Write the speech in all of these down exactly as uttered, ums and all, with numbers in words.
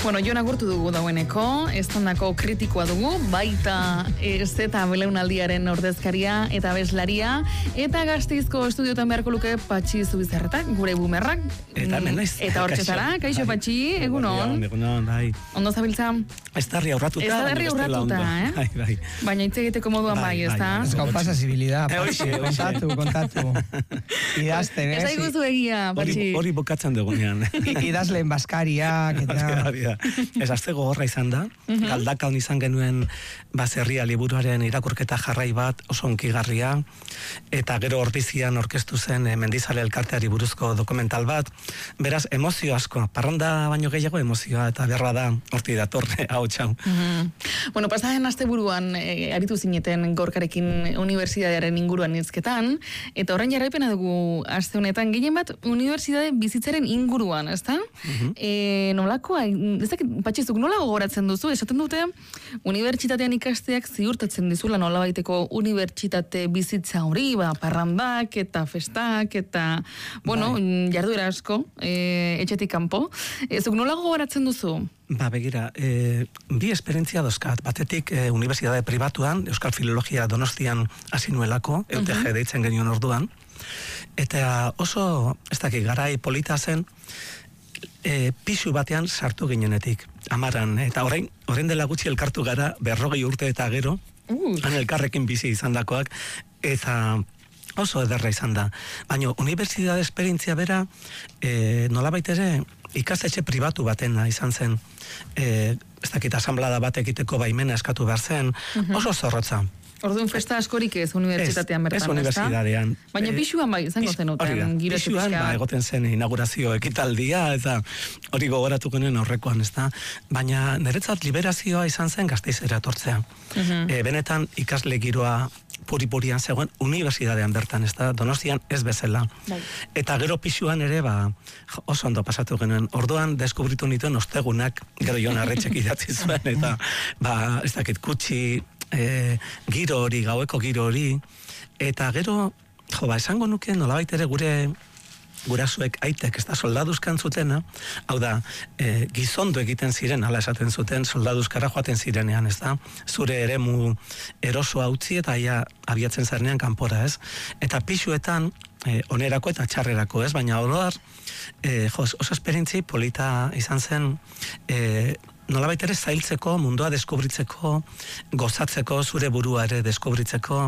Bueno, Jon agurtu dugu dagoeneko, estandako kritikoa dugu, baita ez eta belaunaldiaren ordezkaria eta abeslaria, eta Gasteizko estudiotan beharko luke Patxi Zubizarreta, gure bumerrak. Eta hemen naiz. Eta hortxetara, kaixo Patxi, egunon. Egunon, bai. Ondo zabiltza? Ez da herri aurratuta. Ez da herri aurratuta, eh? Bai, bai. Baina hitz egiteko moduan bai, ez da? Ez gau pasa zibilidad, Patxi, kontatu, kontatu. Idazten, ez? Ez aiguzu egia, Patxi. Hori bokatzen dugunean. Idazleen baskariak, eta... Ez azte gogorra izan da, galdakaun izan genuen baserria liburuaren irakurketa jarrai bat, oso onkigarria, eta gero ordizian orkestu zen Mendizale elkarteari buruzko dokumental bat, beraz, emozio asko, parranda baino gehiago emozioa, eta berra da, horti datorre, hau txau. Bueno, pasajen aste buruan, e, aritu zineten Gorkarekin unibertsitatearen inguruan izketan, eta horren jarraipena dugu aste honetan, gehien bat, unibertsitate bizitzaren inguruan, ez da? E, nolakoa, ez dakit, Patxizuk, nola gogoratzen duzu? Esaten dute, unibertsitatean ikasteak ziurtatzen dizula nola baiteko unibertsitate bizitza hori, ba, parrandak eta festak eta, bueno, bai. Jarduera asko, e, etxetik kanpo. E, zuk nola gogoratzen duzu? Ba, begira, e, bi esperientzia dozkat. Batetik, e, unibertsitate pribatuan, Euskal Filologia Donostian hasi nuelako, E U T G uh-huh. deitzen genuen orduan, eta oso, ez dakit, garai polita zen, E, pisu batean sartu ginenetik, amaran, eta orain, orain dela gutxi elkartu gara berrogei urte eta gero, uh. han elkarrekin bizi izandakoak, eta oso ederra izan da. Baina, unibertsitate esperientzia bera, e, nolabait ere, ikastetxe pribatu batena izan zen, e, ez dakit, asamblada bat egiteko baimena eskatu behar zen, uh-huh. oso zorrotza. Orduan festa askorik ez unibertsitatean bertan, ez unibertsitatean. Baina pixuan bai, izango zenuten. Pixuan, ba, egoten zen inaugurazio ekitaldia, eta hori gogoratu genuen horrekoan, ez da. Baina niretzat liberazioa izan zen Gasteizera etortzea. Uh-huh. E, benetan ikasle giroa puri-purian zegoen unibertsitatean bertan, ez da, Donostian ez bezala. Bai. Eta gero pixuan ere, ba, oso ondo pasatu genuen. Orduan, deskubritu nituen ostegunak, gero Jon Arretxek idatzi zuen, eta, ba, ez dakit, kutxi, E, giro hori, gaueko giro hori, eta gero, jo, ba, esango nuke nolabait ere gure gurasuek aitek, ez da, soldaduzkan zutena, hau da, e, gizondo egiten ziren, hala esaten zuten, soldaduzkara joaten zirenean, ez da, zure eremu erosoa utzi eta ia abiatzen zarenean kanpora, ez, eta pixuetan, e, onerako eta txarrerako, ez, baina oroar, e, jo, oso esperientzi polita izan zen, e, nolabait ere zailtzeko, mundua deskubritzeko, gozatzeko, zure burua ere deskubritzeko,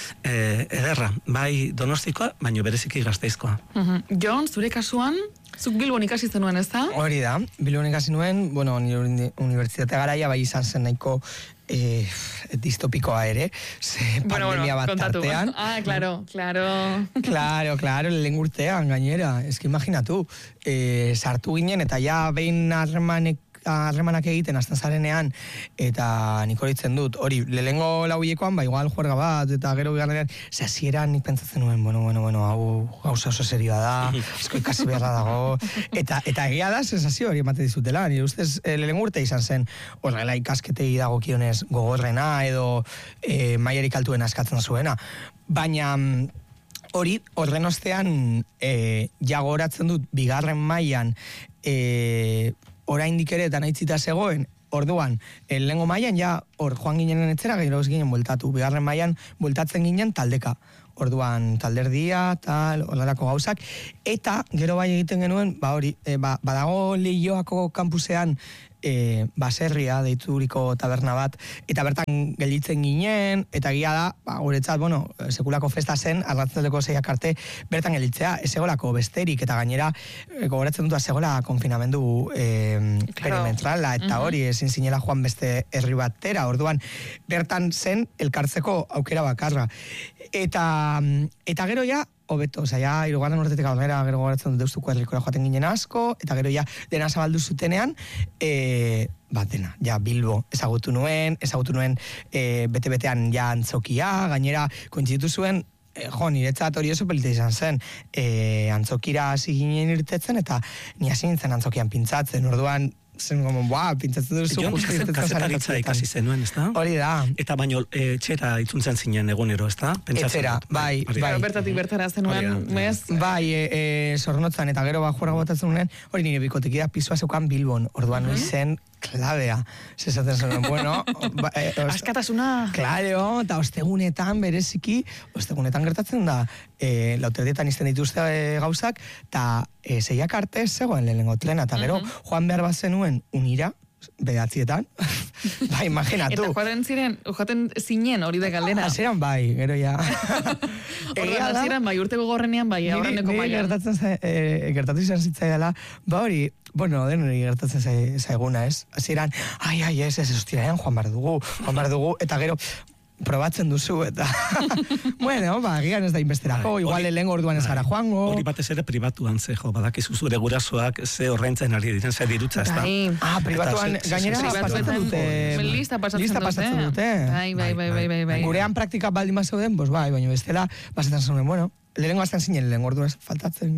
eh, ederra, bai Donostikoa, baino bereziki Gasteizkoa. Uh-huh. Jon, zure kasuan, zuk Bilbon ikasi zenuen, ez da? Hori da, Bilbon ikasi nuen, bueno, unibertsitate garaia bai izan zen nahiko eh, distopikoa ere, ze bueno, pandemia bueno, bat kontatu. tartean. Ah, claro, claro. Claro, claro, lehen urtean, gainera, eski imaginatu, eh, sartu ginen, eta ja behin harremanek harremanak egiten azten zarenean, eta nik horitzen dut, hori, lehengo lauiekoan, ba, igual juerga bat, eta gero bigarrenean, ze hasieran nik pentsatzen nuen, bueno, bueno, bueno, hau gauza oso serioa da, esko ikasi beharra dago, eta, eta egia da, sensazio hori ematen dizutela, nire ustez, e, lehengo urte izan zen, horrela ikasketei dagokionez gogorrena, edo e, mailerik altuena eskatzen zuena, baina hori, horren ostean, e, ja gogoratzen dut, bigarren mailan, e, oraindik ere eta nahizita zegoen, orduan, lehengo mailan ja, hor joan ginen etzera, gero ez ginen bueltatu, bigarren mailan bueltatzen ginen taldeka, orduan talderdia, tal, horrelako gauzak, eta gero bai egiten genuen, ba hori, e, ba, badago Leioako kampusean, e, baserria deituriko taberna bat, eta bertan gelditzen ginen, eta gila da, ba, guretzat, bueno, sekulako festa zen, arratzeleko zeiak arte, bertan gelditzea, ez egolako besterik, eta gainera, e, gogoratzen dut, egola konfinamendu e, perimetrala, eta uh-huh. hori, ezin zinela joan beste herri batera, orduan, bertan zen elkartzeko aukera bakarra. Eta, eta gero ja, hobeto, oza, ja, irugarren urtetik aurrera, gero gogoratzen dut deustuko herrikora joaten ginen asko, eta gero ja, dena zabaldu zutenean, e, bat dena, ja, Bilbo ezagutu nuen, ezagutu nuen e, bete-betean ja antzokia, gainera, kointzitu zuen, e, jo, niretzat hori oso pelita izan zen, e, antzokira hasi ginen irtetzen, eta ni hasi nintzen antzokian pintzatzen, orduan, zen gomen, buah, pintzatzen duzu. Jon, kazetaritza ikasi zenuen, ez da? Hori da. Eta baino, e, txera itzuntzen zinen egunero, ez da? Etxera, bai, bai. bai. Bertatik bertara zenuen, mez? Bai, e, e, zornotzan, eta gero ba juerga botatzen nuen, hori nire bikotekida pisua zeukan Bilbon, orduan uh-huh. zen klabea. Zesaten zuen, bueno... Ba, eh, os, Askatasuna. Claro, eta ostegunetan bereziki, ostegunetan gertatzen da, eh, lauterdietan izten dituzte eh, gauzak, eta eh, zeiak arte zegoen lehenengo trena, eta gero, uh-huh. joan behar bat zenuen unira, bedatzietan, ba, imaginatu. Eta joaten ziren, joaten zinen hori de galdera. Azeran bai, gero ja. Horren aziran bai, urteko gorrenean bai, aurreneko mailan. Niri gertatzen zai, e, gertatu izan zitzaidala, ba hori, bueno, den hori gertatzen zai, zaiguna, ez? Aziran, ai, ai, ez, ez, hostiaean joan bar dugu, joan bar dugu, eta gero, probatzen duzu, eta... bueno, ba, gian ez da inbesterako, bai, igual lehen orduan ez gara joango. Hori batez ere pribatuan, ze, jo, badakizu zure gurasoak ze horreintzen ari diren, ze dirutza, ez da. Ah, pribatuan, gainera, pasatzen dute. Lista pasatzen pasatzen dute. Bai, bai, bai, bai, bai. Gurean praktika baldin bat zeuden, pues bai, baina bestela, pasatzen zuen, bueno, lehenengo azten zinen, lehen orduan ez faltatzen,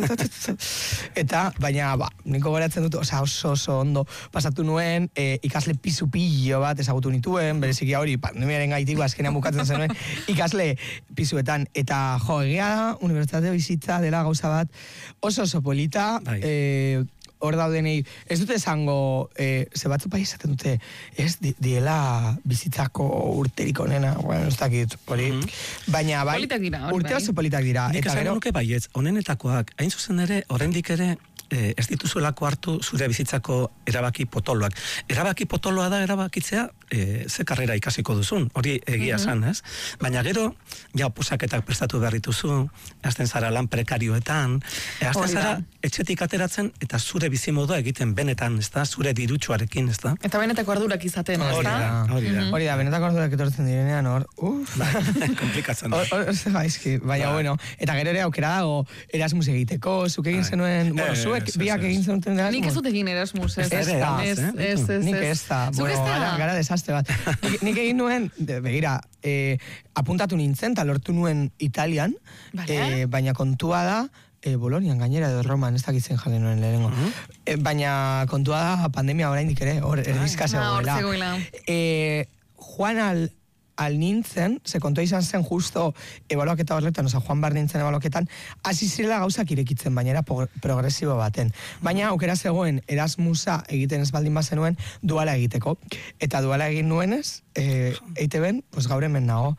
eta, baina, ba, niko goratzen dut, oza, oso, oso ondo pasatu nuen, e, ikasle pisu pillo bat ezagutu nituen, bereziki hori, pandemiaren gaitik, azkenean bukatzen zenuen, ikasle pisuetan, eta jo, egia da, unibertsitate bizitza dela gauza bat, oso oso polita, e, hor daudenei, ez dute esango, eh, ze batzu pai esaten dute, ez, di, diela bizitzako urterik onena, bueno, ez dakit, hori, mm-hmm. baina bai, urte oso politak dira. Nik esan gero... nuke baietz, onenetakoak, hain zuzen ere, oraindik ere, eh, ez dituzuelako hartu zure bizitzako erabaki potoloak. Erabaki potoloa da erabakitzea, eh, ze karrera ikasiko duzun, hori egia mm-hmm. san, ez? Baina gero, ja, oposaketak prestatu behar dituzu, hasten zara lan prekarioetan, hasten zara etxetik ateratzen, eta zure bizimodua egiten benetan, ez da, zure dirutsuarekin, ez da. Eta benetako ardurak izaten, ez da? Hori da, hori da. Hori da, benetako ardurak etortzen direnean, hor, uff. Komplikatzen da. Hor, ze gaizki, baina, bueno, eta gero ere aukera dago Erasmus egiteko, zuk egin zenuen, bueno, zuek biak egin zenuten Erasmus. Nik ez dut egin Erasmus, ez. Ez da, nik ez da, bueno, gara desastre bat. Nik egin nuen, begira, apuntatu nintzen, eta lortu nuen Italian, baina kontua da, E, Bolonian gainera edo Roman, ez dakitzen jale nuen lehenengo. Uh-huh. e, baina kontua da pandemia oraindik ere, hor erdizka zegoela. E, Juan al, al nintzen, se kontua izan zen justo ebaluaketa horretan, oza, Juan bar nintzen ebaluaketan, hasi zirela gauzak irekitzen, baina era progresibo baten. Baina aukera zegoen Erasmusa egiten ez baldin bazenuen duala egiteko. Eta duala egin nuenez, e, eite ben, pues gaur hemen nago.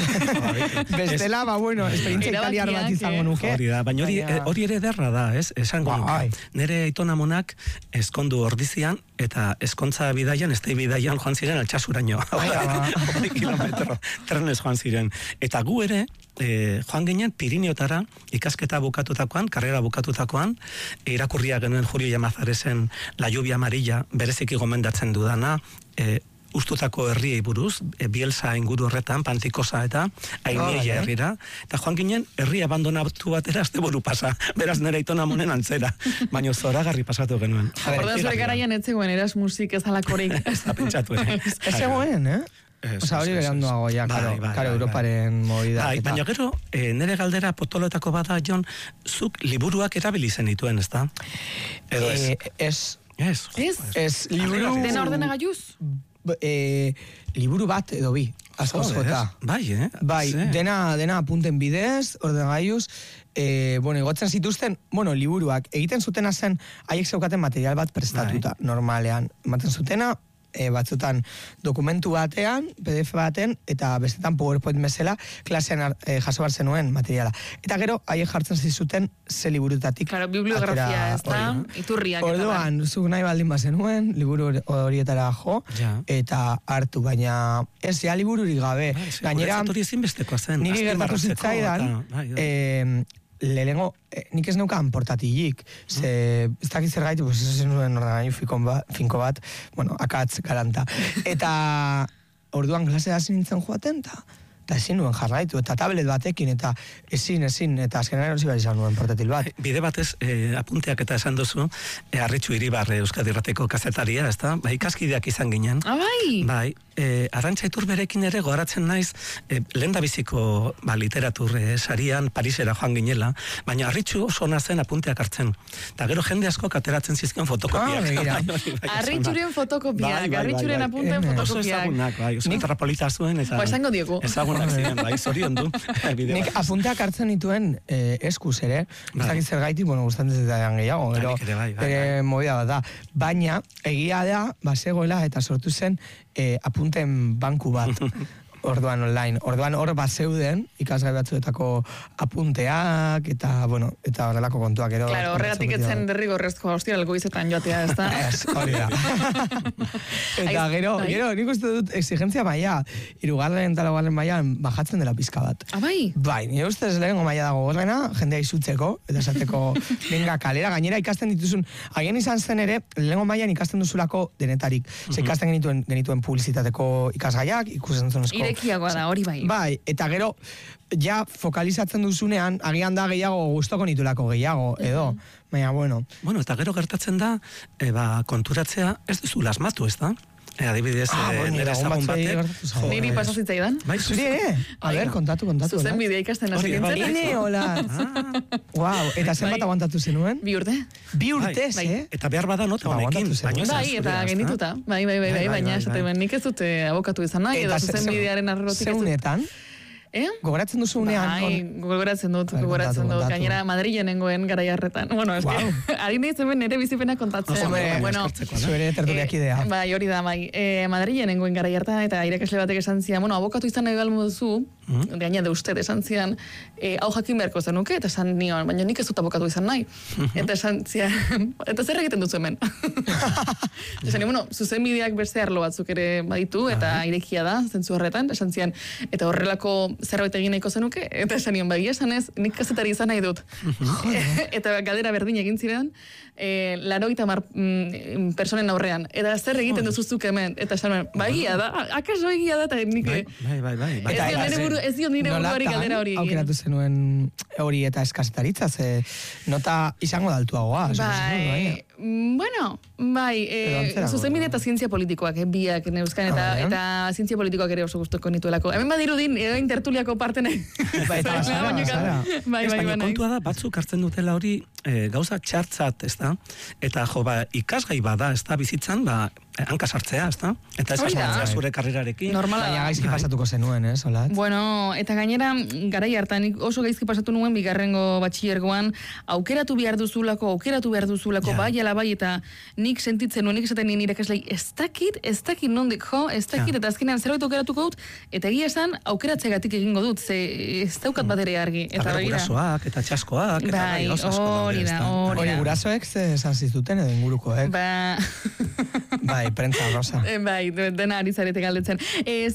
Bestela, ba, bueno, esperientzia italiar bat izango nuke. Hori da, baina hori, hori ere derra da, ez? Esango nuke. Nere aitonamonak eskondu ordizian, eta eskontza bidaian, ez da bidaian joan ziren altxasuraino. Hori kilometro, trenez joan ziren. Eta gu ere, E, joan ginen Pirineotara ikasketa bukatutakoan, karrera bukatutakoan, irakurria genuen Julio Llamazarezen La lluvia amarilla, bereziki gomendatzen dudana, e, ustutako herriei buruz, e, Bielsa inguru horretan, Pantikosa eta Aineia herrira, eta joan ginen herri abandonatu batera azte buru pasa, beraz nire aitona monen antzera, baina zoragarri pasatu genuen. Horda zure garaian etzegoen Erasmusik ez alakorik. Ez da pentsatu ere. Ez zegoen, eh? Osa, hori beranduago, ja, karo, bai, bai, karo, bai, Europaren bai. Movida. Bai, baina gero, e, nire galdera potoloetako bada, Jon, zuk liburuak erabili zenituen, ez da? Edo ez? E, ez. Ez. Ez. Ez, liburu... Dena ordena gaiuz? E, liburu bat edo bi, askoz jota. Bai, eh? Bai, sí. dena, dena apunten bidez, ordena gaiuz, e, bueno, igotzen zituzten, bueno, liburuak, egiten zutena zen, haiek zeukaten material bat prestatuta, bai. Normalean. Ematen zutena, E, batzutan dokumentu batean, P D F baten, eta bestetan PowerPoint bezala, klasean e, jaso bar zenuen materiala. Eta gero, haiek jartzen zizuten ze liburutatik. Claro, bibliografia, ez da? Iturriak. Orduan, zuk nahi baldin bazenuen, liburu horietara jo, ja. Eta hartu, baina ez, ja libururik gabe. Bai, gainera, niri gertatu zitzaidan, eh, lehenengo, eh, nik ez neukan portatilik, ze, ez dakit zer gaitu, pues ez zenuen ordenagailu finko bat, bueno, akatz garanta. Eta orduan klase hasi nintzen joaten, eta eta ezin nuen jarraitu, eta tablet batekin, eta ezin, ezin, eta azkenean erosi behar izan nuen portatil bat. Bide batez, eh, apunteak eta esan duzu, eh, Arritxu Iribarre Euskadi Irrateko kazetaria, ez da? Ba, ikaskideak izan ginen. Ah, bai! Bai, eh, Arantxa Iturberekin ere gogoratzen naiz, eh, lehen da biziko ba, literatur eh, sarian Parisera joan ginela, baina Arritxu oso ona zen apunteak hartzen. Eta gero jende asko ateratzen zizkion fotokopiak. Ah, Arritxuren fotokopiak, Arritxuren apunten fotokopiak. Oso ezagunak, bai, oso metropolita zuen. Ba, esango diogu. Ezagun onak ziren, bai, zorion du. Nik apunteak hartzen dituen eh, eskuz ere, ez dakit zergaitik, bueno, gustatzen zaidan gehiago, gero, ere movida bat da. Baina, egia da, bazegoela eta sortu zen eh, apunten banku bat. Orduan online. Orduan hor bat zeuden, ikasgai batzuetako apunteak, eta, bueno, eta horrelako kontuak. Ero, claro, horregatik etzen derrigorrezko hostia algo izetan joatea, ez da? Ez, hori da. Eta gero, gero, nik uste dut exigentzia maia, irugarren eta laugarren maian bajatzen dela pizka bat. Ah, bai? Bai, nire ustez lehengo maia dago gorrena, jendea izutzeko, eta esateko, venga, kalera, gainera ikasten dituzun, haien izan zen ere, lehengo maian ikasten duzulako denetarik. Ze ikasten genituen, genituen publizitateko ikasgaiak, ikusten zunezko. Irekiagoa da, hori bai. Bai, eta gero, ja fokalizatzen duzunean, agian da gehiago gustoko nitulako gehiago, edo. Baina, bueno. Bueno, eta gero gertatzen da, e, ba, konturatzea ez duzu lasmatu, ez da? E, adibidez, ah, e, nire ezagun batek. Niri pasazitzaidan. Bai, zuri ere? A ber, kontatu, kontatu. Zuzen bidea ikasten hasi gintzen. Ine, hola. Wow, eta zenbat aguantatu zenuen? Bi urte. Bi urte, eh? Eta behar bada nota honekin. Bai, eta genituta. Bai, bai, bai, bai, baina esaten nik ez dute abokatu izan nahi, edo zuzen bidearen arrotik ez dut. Zeunetan? Eh? Gogoratzen duzunean? Bai, gogoratzen dut, gogoratzen dut. Gainera, Madrilen nengoen garai harretan. Bueno, es que, ari nahi zemen nire bizipena kontatzen. Bueno, zuere tertuliak idea. Bai, hori da, bai. Madrilen nengoen garai hartan, eta irakasle batek esan zian, bueno, abokatu izan nahi galmo duzu, gaina de usted esan zian, hau jakin beharko zenuke, eta esan nion, baina nik ez dut abokatu izan nahi. Eta esan zian, eta zer egiten duzu hemen? Esan, bueno, zuzen bideak beste arlo batzuk ere baditu, eta irekia da, zentzu horretan, esan zian, eta horrelako zerbait egin nahiko zenuke, eta esan nion, bai, esan ez, nik kazetari izan nahi dut. Eta galdera berdin egin ziren, e, laroita mar mm, personen aurrean, eta zer egiten duzuzuk hemen, eta esan, bai, egia da, akaso egia da, eta nik... Bai, bai, bai. Ez dio nire buru, ez dio nire buru hori galdera hori egin. Aukeratu zenuen hori eta eskazetaritza, ze nota izango daltuagoa. Bai, bueno, bai, e, zuzenbide eta zientzia politikoak, eh, biak neuzkan, eta, eta zientzia politikoak ere oso gustuko nituelako. Hemen badirudin, intertuliako parte nahi. Bai, eta zara, zara. Bai, bai, bai. Kontua da, batzuk hartzen dutela hori e, gauza txartzat, ez da? Eta jo, ba, ikasgai bada, ez da, bizitzan, ba, hanka sartzea, ez da? Eta ez asmatzea zure karrerarekin. Normala. Baina gaizki pasatuko zenuen, ez, hola? Bueno, eta gainera, garai hartan, oso gaizki pasatu nuen, bigarrengo batxillergoan, aukeratu behar duzulako, aukeratu behar duzulako, ja. Bai, ala bai, eta nik sentitzen nuen, nik esaten nien irakaslei, ez dakit, ez dakit nondik jo, ez dakit, ja. Eta azkenean zerbait aukeratuko dut, eta egia esan, aukeratzegatik egingo dut, ze ez daukat bat ere argi. Eta gurasoak, eta txaskoak, eta bai, hori da, hori da. Gurasoek ze esan ziztuten edo ingurukoek. Ba... Bai, prentza rosa. Bai, dena ari zarete galdetzen. Ez,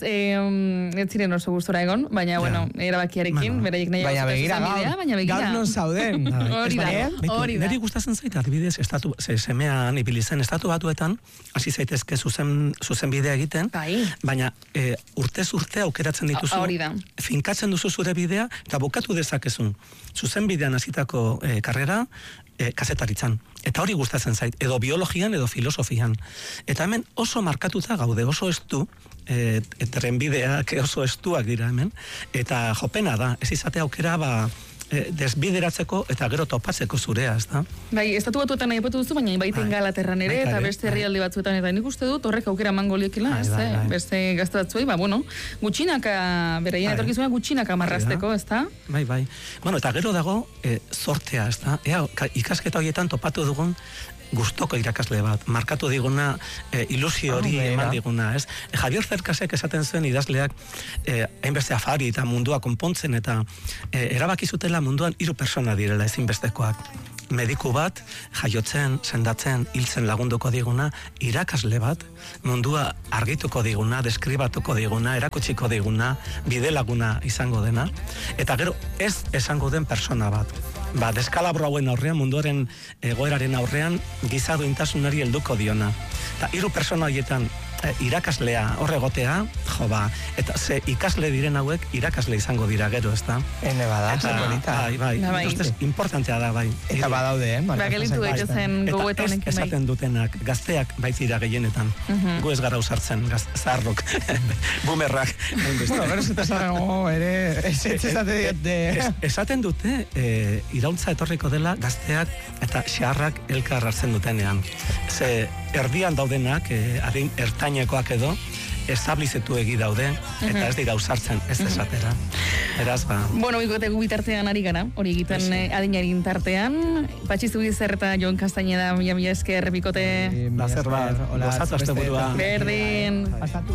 ez ziren oso gustora egon, baina, bueno, erabakiarekin, beraiek nahi baina begira, baina begira. Gaur non zauden. Hori da, hori da. Neri gustatzen zait, adibidez, estatu, ze semean ibilizen estatu batuetan, hasi zaitezke zuzen, zuzen bidea egiten, baina e, urtez urte aukeratzen dituzu, hori da. Finkatzen duzu zure bidea, eta bukatu dezakezun. Zuzen bidean hasitako e, karrera, e, kazetaritzan. Eta hori gustatzen zait, edo biologian, edo filosofian. Eta hemen oso markatuta gaude, oso estu, e, trenbideak oso estuak dira hemen, eta jopena da, ez izate aukera, ba, desbideratzeko eta gero topatzeko zurea, ez da? Bai, estatu batuetan nahi apatu duzu, baina baita Ingalaterran ere, eta beste herrialde batzuetan, eta nik uste dut, horrek aukera emango liekela, ez da? Beste gazte batzuei, ba, bueno, gutxinaka, beraien etorkizuna gutxinaka marrazteko, ez da? Bai, bai. Bueno, eta gero dago, e, sortea, ez da? Ea, ikasketa horietan topatu dugun, gustoko irakasle bat, markatu diguna, e, ilusio hori oh, eman diguna, ez? E, Javier Zerkasek esaten zuen idazleak, e, hainbeste afari eta mundua konpontzen, eta e, erabaki zutela munduan hiru persona direla ezinbestekoak. Mediku bat, jaiotzen, sendatzen, hiltzen lagunduko diguna, irakasle bat, mundua argituko diguna, deskribatuko diguna, erakutsiko diguna, bidelaguna izango dena, eta gero ez esango den persona bat. Ba, deskalabro hauen aurrean, munduaren egoeraren aurrean, gizadu intasunari helduko diona. Eta hiru persona horietan e, irakaslea horregotea, jo ba, eta ze ikasle diren hauek irakasle izango dira gero, ez da? Ene bada, eta, bai, bai, bai. Ustez, importantea da, bai. Eta badaude, eh? Ba, gelitu egezen gogoeta honekin, bai. Eta ez esaten dutenak, gazteak baitira gehienetan. Uh-huh. Gu ez gara usartzen, gaz, zaharrok, bumerrak. Bueno, gero zeta zarago, ere, ez esaten dute. Esaten dute, e, irauntza etorriko dela gazteak eta xaharrak elkar hartzen dutenean. Ze erdian daudenak, e, adin ertainekoak edo, establizetu egi daude, eta ez dira usartzen ez esatera. Eraz, ba... Bueno, bikote gu bitartean ari gara, hori egiten eh, adinarin tartean. Patxi Zubizar eta Jon Castañeda, mila mila esker, bikote... Lazer bat, gozatu azte burua. Berdin. Pasatu.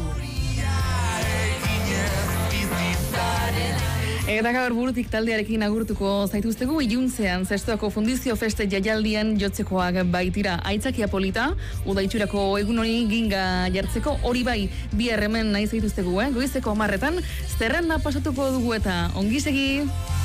Eta gaur burutik taldearekin agurtuko zaituztegu iluntzean zestuako fundizio feste jaialdian jotzekoak baitira aitzakia polita, udaitxurako egun hori ginga jartzeko hori bai bi hemen nahi zaituztegu, eh? Goizeko hamarretan zerrenda pasatuko dugu eta ongi segi!